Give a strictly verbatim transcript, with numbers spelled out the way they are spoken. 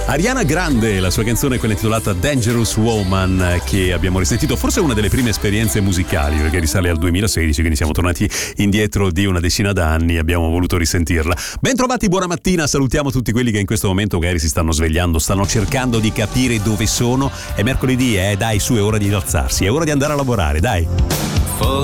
Ariana Grande, la sua canzone, quella intitolata Dangerous Woman, che abbiamo risentito, forse una delle prime esperienze musicali, perché risale al duemilasedici, quindi siamo tornati indietro di una decina d'anni, abbiamo voluto risentirla. Ben trovati, buona mattina, salutiamo tutti quelli che in questo momento magari si stanno svegliando, stanno cercando di capire dove sono. È mercoledì, eh, dai, su, è ora di alzarsi, è ora di andare a lavorare, dai.